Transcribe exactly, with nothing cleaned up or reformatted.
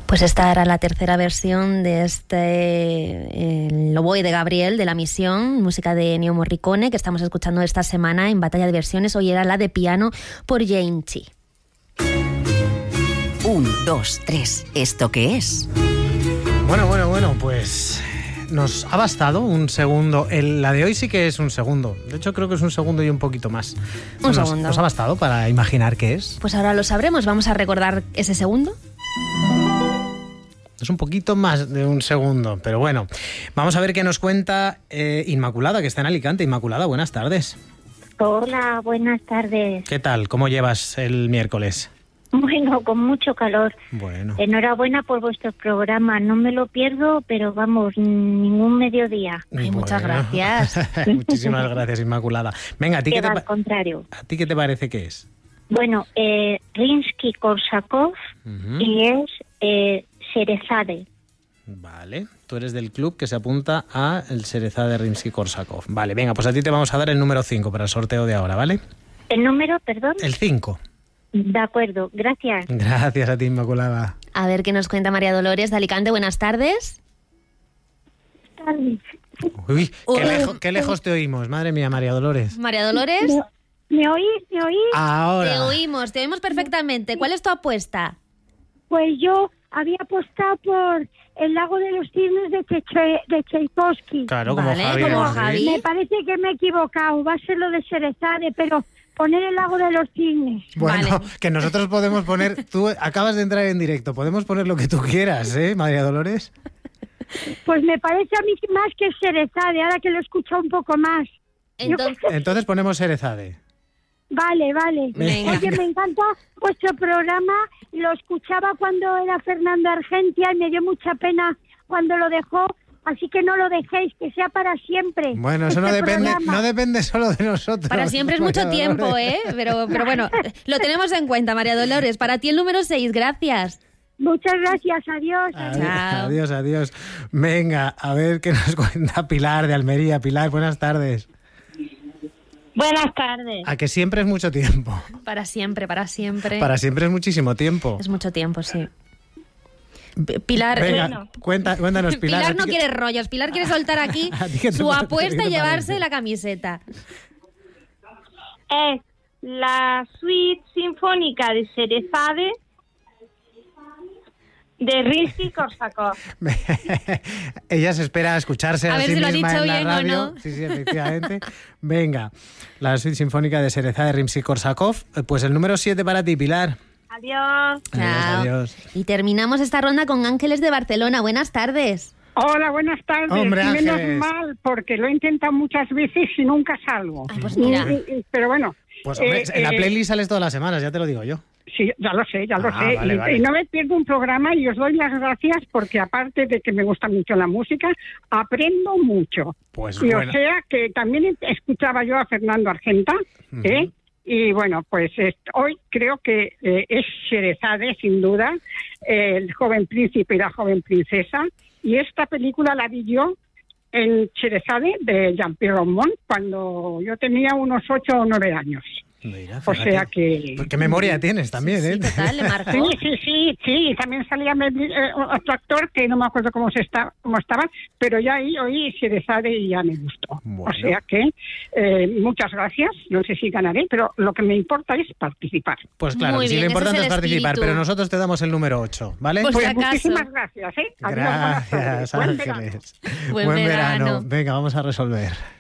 Pues esta era la tercera versión de este el L'Oboe de Gabriel, de La Misión, música de Ennio Morricone, que estamos escuchando esta semana en Batalla de Versiones. Hoy era la de piano por Jane Chi. Un, dos, tres. ¿Esto qué es? Bueno, bueno, bueno, pues nos ha bastado un segundo. El, la de hoy sí que es un segundo. De hecho, creo que es un segundo y un poquito más. Un nos, segundo. ¿Nos ha bastado para imaginar qué es? Pues ahora lo sabremos. Vamos a recordar ese segundo. Es un poquito más de un segundo, pero bueno. Vamos a ver qué nos cuenta eh, Inmaculada, que está en Alicante. Inmaculada, buenas tardes. Hola, buenas tardes. ¿Qué tal? ¿Cómo llevas el miércoles? Bueno, con mucho calor. Bueno. Enhorabuena por vuestro programa. No me lo pierdo, pero vamos, ningún mediodía. Ay, Bueno. muchas gracias. Muchísimas gracias, Inmaculada. Venga, ¿a ti qué, Que te va pa- al contrario. ¿a ti qué te parece que es? Bueno, eh, Rimsky-Korsakov Ujú. y es eh, Sherezade. Vale, tú eres del club que se apunta a el Sherezade Rimsky-Korsakov. Vale, venga, pues a ti te vamos a dar el número cinco para el sorteo de ahora, ¿vale? ¿El número, perdón? El cinco. De acuerdo, gracias. Gracias a ti, Inmaculada. A ver qué nos cuenta María Dolores de Alicante. Buenas tardes. Uy, qué, Uy. lejo- qué lejos te oímos, madre mía, María Dolores. María Dolores, ¿Me, me oís? ¿Me oís? Ahora. te oímos, te oímos perfectamente. ¿Cuál es tu apuesta? Pues yo había apostado por El lago de los cisnes de, Cheche- de Tchaikovsky. Claro, como Vale, Javi. como ¿sí? Javi. Me parece que me he equivocado. Va a ser lo de Sherezade, pero poner El lago de los cisnes. Bueno, Vale. que nosotros podemos poner... Tú acabas de entrar en directo, podemos poner lo que tú quieras, ¿eh, María Dolores? Pues me parece a mí más que Sherezade, ahora que lo he escuchado un poco más. Entonces, Entonces ponemos Sherezade. Vale, vale. Venga. Oye, me encanta vuestro programa. Lo escuchaba cuando era Fernando Argentia y me dio mucha pena cuando lo dejó. Así que no lo dejéis, que sea para siempre. Bueno, eso no Este depende, programa. no depende solo de nosotros. para siempre es mucho María tiempo, Dolores. ¿eh? Pero, pero bueno, lo tenemos en cuenta, María Dolores. Para ti el número seis, gracias. Muchas gracias, adiós. Adiós, Chao. adiós, adiós. Venga, a ver qué nos cuenta Pilar de Almería. Pilar, buenas tardes. Buenas tardes. A que siempre es mucho tiempo. Para siempre, para siempre. Para siempre es muchísimo tiempo. Es mucho tiempo, sí. P- Pilar, Venga, bueno. cuenta, cuéntanos, Pilar. Pilar ¿a ti no qué- quiere rollos. Pilar quiere soltar aquí ¿A ti qué te su parece? apuesta ¿Qué y te llevarse parece? la camiseta. Es la suite sinfónica de Sherezade de Rimsky-Korsakov. Ella se espera a escucharse A a, ver sí si lo ha misma dicho en la bien o radio. no. Sí, sí, efectivamente. Venga, la suite sinfónica de Sherezade Rimsky-Korsakov. Pues el número siete para ti, Pilar. Adiós. Adiós, Chao. adiós. Y terminamos esta ronda con Ángeles de Barcelona. Buenas tardes. Hola, buenas tardes. Hombre, Y menos Ángeles. mal, porque lo he intentado muchas veces y nunca salgo. Ay, pues mira. Y- y- y- pero bueno. Pues hombre, eh, en la eh, playlist sales todas las semanas, ya te lo digo yo. Sí, ya lo sé, ya lo Ah, sé. vale, y, vale. y no me pierdo un programa y os doy las gracias porque aparte de que me gusta mucho la música, aprendo mucho. Pues y bueno. o sea que también escuchaba yo a Fernando Argenta, ¿eh? Y bueno, pues es- hoy creo que eh, es Sherezade, sin duda, eh, el joven príncipe y la joven princesa. Y esta película la vi yo en Sherezade de Jean-Pierre Raumont cuando yo tenía unos ocho o nueve años. Mira, O fíjate. sea que... Pues qué memoria tienes también, Sí, ¿eh? total, le marcó. Sí, sí, sí, sí, también salía Mel- eh, otro actor que no me acuerdo cómo se está, cómo estaba, pero ya ahí oí Sherezade y ya me gustó. Bueno. O sea que eh, muchas gracias, no sé si ganaré, pero lo que me importa es participar. Pues claro, Muy que sí, bien, lo ese importante es es, el participar, espíritu. pero nosotros te damos el número ocho, ¿vale? Pues Pues si acaso. muchísimas gracias, ¿eh? Adiós, buenas tardes. Gracias, Buen verano. Ángeles. Buen verano. Venga, vamos a resolver.